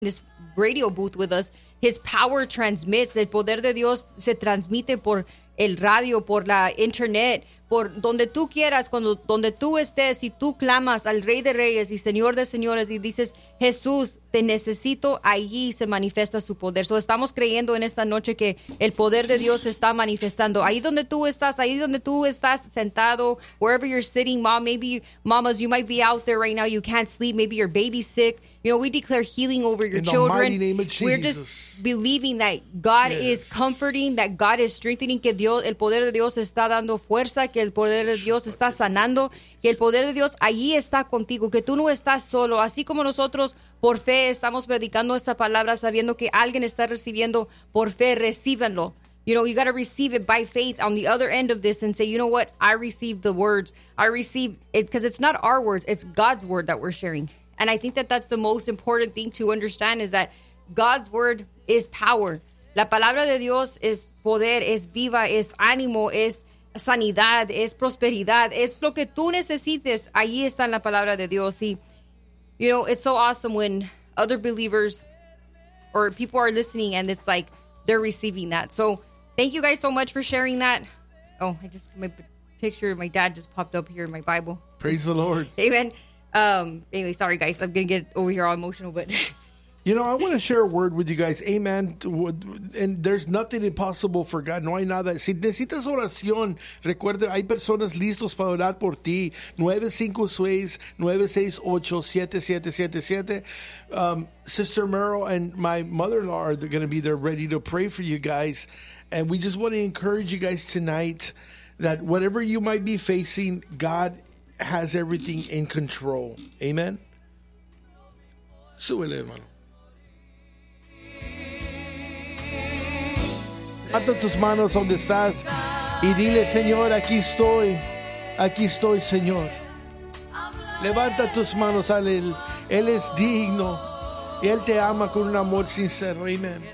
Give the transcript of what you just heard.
this radio booth with us, his power transmits. El poder de Dios se transmite por el radio, por la internet, por donde tú quieras, donde tú estés, y tú clamas al Rey de Reyes y Señor de Señores y dices, Jesús, te necesito, allí se manifiesta su poder. So, estamos creyendo en esta noche que el poder de Dios se está manifestando. Ahí donde tú estás sentado, wherever you're sitting, maybe mamas, you might be out there right now, you can't sleep, maybe your baby's sick. You know, we declare healing over your children. In the mighty name of Jesus. We're just believing that God is comforting, that God is strengthening, que Dios, el poder de Dios está dando fuerza, que el poder de Dios está sanando, que el poder de Dios allí está contigo, que tú no estás solo. Así como nosotros por fe estamos predicando esta palabra, sabiendo que alguien está recibiendo por fe, recíbanlo. You know, you got to receive it by faith on the other end of this and say, you know what? I received the words. I received it, because it's not our words, it's God's word that we're sharing. And I think that that's the most important thing to understand, is that God's word is power. La palabra de Dios es poder, es viva, es ánimo, es sanidad, es prosperidad, es lo que tú necesites. Allí está en la palabra de Dios. Y, you know, it's so awesome when other believers or people are listening and it's like they're receiving that. So thank you guys so much for sharing that. Oh, my picture of my dad just popped up here in my Bible. Praise the Lord. Amen. Anyway, sorry guys, I'm gonna get over here all emotional, but you know, I want to share a word with you guys. Amen. And there's nothing impossible for God. No hay nada. Si necesitas oración, recuerde, hay personas listos para orar por ti. 956-968-7777. Sister Merle and my mother-in-law are going to be there ready to pray for you guys. And we just want to encourage you guys tonight that whatever you might be facing, God has everything in control. Amen. Súbele, hermano. Levanta tus manos donde estás y dile, Señor, aquí estoy, Señor. Levanta tus manos a Él. Él es digno y Él te ama con un amor sincero. Amén.